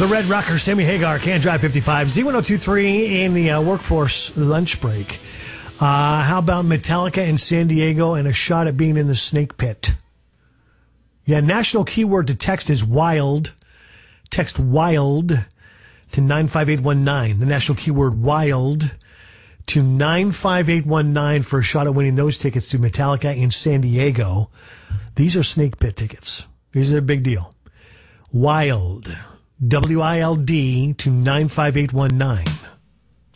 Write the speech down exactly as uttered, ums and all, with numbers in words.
The Red Rocker, Sammy Hagar, Can Drive fifty-five, Z ten twenty-three in the uh, workforce lunch break. Uh, how about Metallica in San Diego and a shot at being in the snake pit? Yeah, national keyword to text is wild. Text wild to nine five eight one nine. The national keyword wild to nine five eight one nine for a shot at winning those tickets to Metallica in San Diego. These are snake pit tickets. These are a big deal. Wild. W I L D to nine five eight one nine.